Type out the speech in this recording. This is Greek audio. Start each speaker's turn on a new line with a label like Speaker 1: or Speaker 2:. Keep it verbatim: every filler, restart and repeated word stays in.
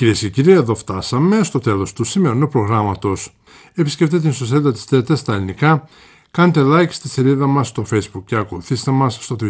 Speaker 1: Κυρίες και κύριοι, εδώ φτάσαμε στο τέλος του σημερινού προγράμματος. Επισκεφτείτε την ιστοσελίδα της ΤΕΤ στα ελληνικά, κάντε like στη σελίδα μας στο Facebook και ακολουθήστε μας στο Twitter.